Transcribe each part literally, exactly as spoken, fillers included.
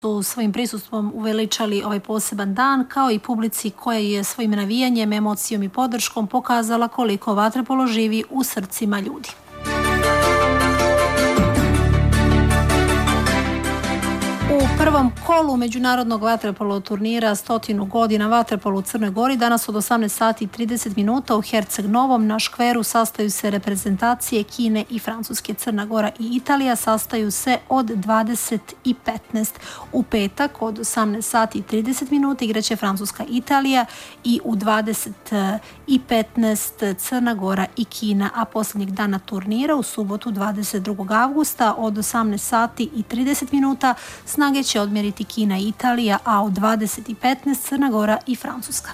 su svojim prisustvom uveličali ovaj poseban dan, kao i publici koja je svojim navijanjem, emocijom i podrškom pokazala koliko vaterpolo živi u srcima ljudi. U prvom kolu međunarodnog vaterpolo turnira stotinu godina vaterpolo u Crnoj Gori danas od osamnaest sati i trideset minuta u Herceg Novom na škveru sastaju se reprezentacije Kine i Francuske. Crna Gora i Italija sastaju se od dvadeset i petnaest. U petak od osamnaest sati i trideset minuta igraće Francuska i Italija i u dvadeset i petnaest Crna Gora i Kina, a posljednjeg dana turnira u subotu dvadeset drugog avgusta od osamnaest sati i trideset minuta snage će odmjeriti Kina i Italija, a u dvadeset i petnaest Crna Gora i Francuska.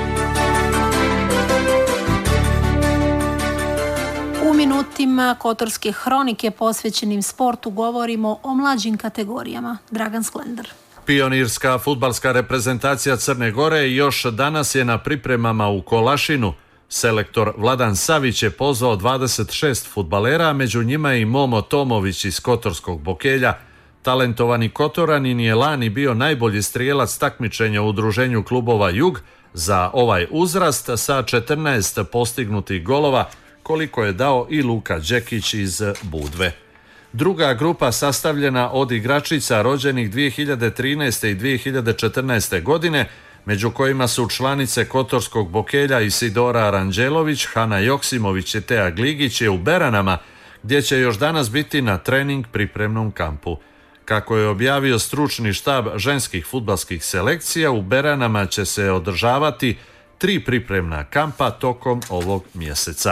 U minutima Kotorske hronike posvećenim sportu govorimo o mlađim kategorijama. Dragan Sklender. Pionirska fudbalska reprezentacija Crne Gore još danas je na pripremama u Kolašinu. Selektor Vladan Savić je pozvao dvadeset šest fudbalera, među njima i Momo Tomović iz Kotorskog Bokelja. Talentovani Kotoranin je lani bio najbolji strijelac takmičenja u udruženju klubova Jug za ovaj uzrast sa četrnaest postignutih golova, koliko je dao i Luka Đekić iz Budve. Druga grupa sastavljena od igračica rođenih dvije hiljade trinaeste i dvije hiljade četrnaeste godine, među kojima su članice Kotorskog Bokelja Isidora Aranđelović, Hana Joksimović i Teja Gligić je u Beranama, gdje će još danas biti na trening pripremnom kampu. Kako je objavio stručni štab ženskih fudbalskih selekcija, u Beranama će se održavati tri pripremna kampa tokom ovog mjeseca.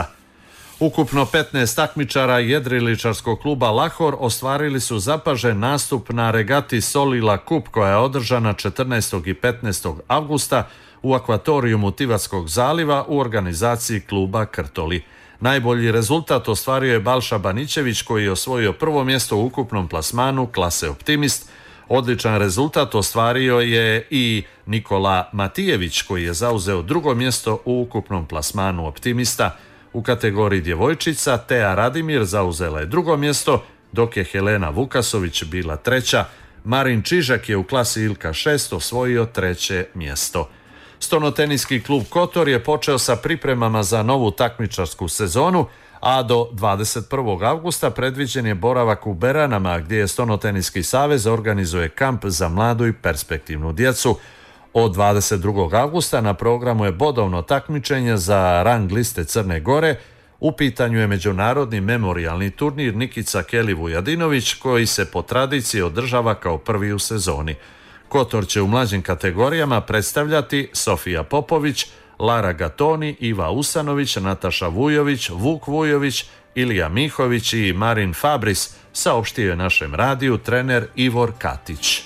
Ukupno petnaest takmičara jedriličarskog kluba Lahor ostvarili su zapažen nastup na regati Solila Kup koja je održana četrnaestog i petnaestog avgusta u akvatorijumu Tivatskog zaliva u organizaciji kluba Krtoli. Najbolji rezultat ostvario je Balša Banićević koji je osvojio prvo mjesto u ukupnom plasmanu klase Optimist. Odličan rezultat ostvario je i Nikola Matijević koji je zauzeo drugo mjesto u ukupnom plasmanu Optimista. U kategoriji djevojčica Teja Radimir zauzela je drugo mjesto, dok je Helena Vukasović bila treća. Marin Čižak je u klasi Ilka šest osvojio treće mjesto. Stonoteniski klub Kotor je počeo sa pripremama za novu takmičarsku sezonu, a do dvadeset prvog avgusta predviđen je boravak u Beranama, gdje je Stonoteniski savez organizuje kamp za mladu i perspektivnu djecu. Od dvadeset drugog avgusta na programu je bodovno takmičenje za rang liste Crne Gore. U pitanju je međunarodni memorijalni turnir Nikica Keli Vujadinović koji se po tradiciji održava kao prvi u sezoni. Kotor će u mlađim kategorijama predstavljati Sofija Popović, Lara Gatoni, Iva Usanović, Nataša Vujović, Vuk Vujović, Ilija Mihović i Marin Fabris, saopštio je našem radiju trener Ivor Katić.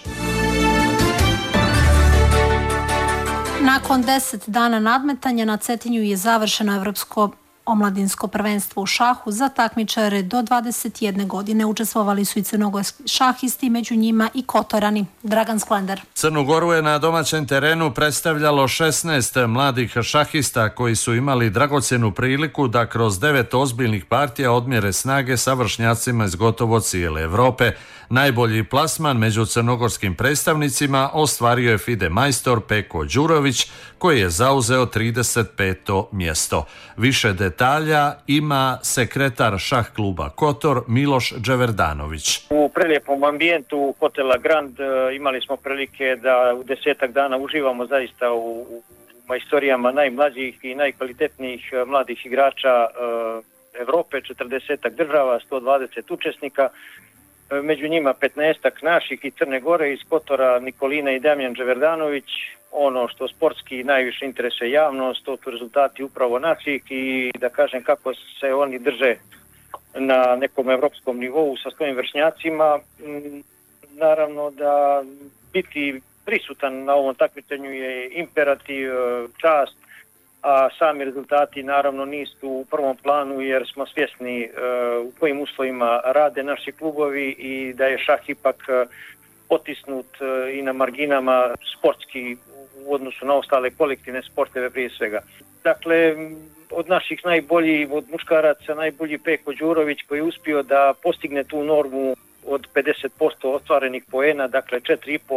Nakon deset dana nadmetanja na Cetinju je završeno Evropsko omladinsko prvenstvo u šahu za takmičare do dvadeset jedne godine. Učestvovali su i crnogorski šahisti, među njima i Kotorani. Dragan Sklender. Crnu Goru je na domaćem terenu predstavljalo šesnaest mladih šahista koji su imali dragocjenu priliku da kroz devet ozbiljnih partija odmjere snage sa vršnjacima iz gotovo cijele Europe. Najbolji plasman među crnogorskim predstavnicima ostvario je Fide majstor Peko Đurović koji je zauzeo trideset peto mjesto. Više detalja ima sekretar šah kluba Kotor Miloš Dževerdanović. U prelijepom ambijentu hotela Grand imali smo prilike da u desetak dana uživamo zaista u, u majstorijama najmlađih i najkvalitetnijih mladih igrača Europe, četrdesetak država, sto dvadeset učesnika. Među njima petnaestak naših i Crne Gore, iz Kotora Nikolina i Damjan Dževerdanović. Ono što sportski najviše interesuje javnost, to su rezultati upravo naših i da kažem kako se oni drže na nekom evropskom nivou sa svojim vršnjacima. Naravno da biti prisutan na ovom takmičenju je imperativ, čast, a sami rezultati naravno nisu u prvom planu jer smo svjesni uh, u kojim uslovima rade naši klubovi i da je šah ipak uh, potisnut uh, i na marginama sportski u odnosu na ostale kolektivne sporteve prije svega. Dakle, od naših najboljih, od muškaraca najbolji Peko Đurović koji je uspio da postigne tu normu od pedeset posto ostvarenih poena, dakle četiri i po